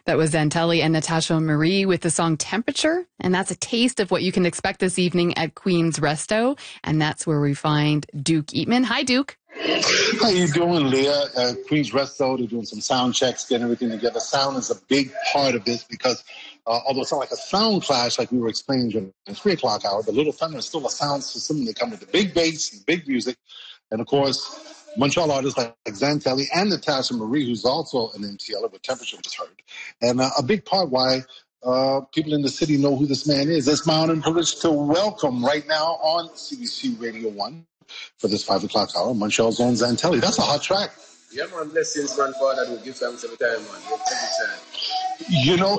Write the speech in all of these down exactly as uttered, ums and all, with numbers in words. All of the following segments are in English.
That was Zantelli and Natasha Marie with the song Temperature. And that's a taste of what you can expect this evening at Queen's Resto. And that's where we find Duke Eatman. Hi, Duke. How you doing, Leah? Uh, Queen's Resto, they're doing some sound checks, getting everything together. Sound is a big part of this because uh, although it's not like a sound clash like we were explaining during the three o'clock hour, the Little Thunder is still a sound system. They come with the big bass and big music. And, of course, Montreal artists like Zantelli and Natasha Marie, who's also an M T L with Temperature, just heard. And uh, a big part why uh, people in the city know who this man is. It's my honor and privilege to welcome right now on C B C Radio one for this five o'clock hour, Montreal's own Zantelli. That's a hot track. Yeah, man. Blessings, man. Father, will give thanks every time, man. Every time. You know,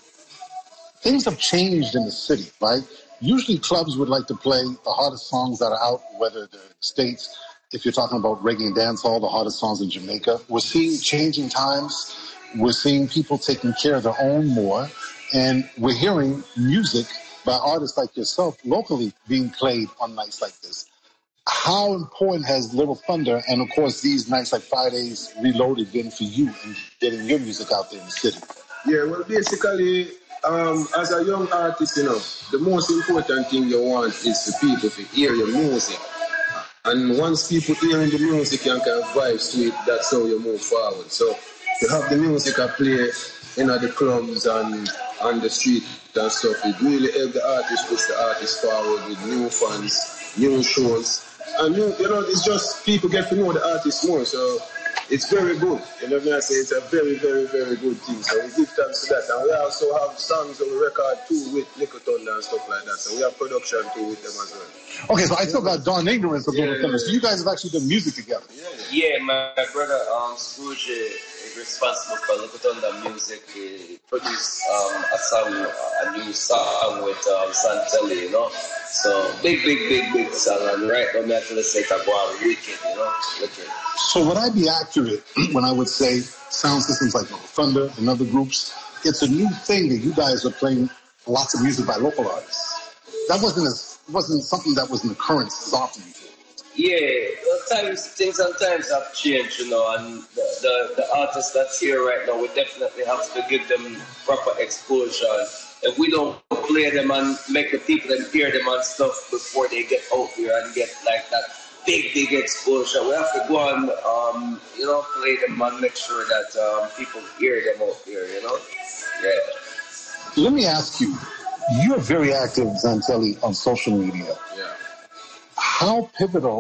things have changed in the city, right? Usually clubs would like to play the hottest songs that are out, whether the States, if you're talking about reggae and dancehall, the hottest songs in Jamaica. We're seeing changing times. We're seeing people taking care of their own more. And we're hearing music by artists like yourself locally being played on nights like this. How important has Little Thunder and, of course, these nights like Fridays Reloaded been for you in getting your music out there in the city? Yeah, well, basically, um, as a young artist, you know, the most important thing you want is for people to hear your music. And once people hearing the music and kind of vibes to it, that's how you move forward. So to have the music I play in the clubs and on the street and stuff, it really helps the artist push the artist forward with new fans, new shows. And you, you know, it's just people get to know the artist more, so it's very good. You know what I say? It's a very, very, very good thing. So we give thanks to that. And we also have songs on the record too with Little Thunder and stuff like that. So we have production too with them as well. Okay, so I still got Dawn Ignorance of yeah, Little Thunder. So you guys have actually done music together. Yeah, yeah. yeah my brother um, Scrooge is responsible for Little Thunder music. He produced um, a song, a new song with um, Zantelli, you know. So big, big, big, big song. And right now, I feel like I go out wicked, you know, wicked. So would I be accurate when I would say sound systems like Little Thunder and other groups, it's a new thing that you guys are playing lots of music by local artists? That wasn't as wasn't something that was an occurrence as often before. Yeah, times things sometimes have changed, you know, and the, the, the artists that's here right now, we definitely have to give them proper exposure. If we don't play them and make the people then hear them and stuff before they get out here and get like that big, big exposure, we have to go and, um, you know, play them and make sure that um, people hear them out here, you know? Yeah. Let me ask you, you're very active, Zantelli, on social media. Yeah. How pivotal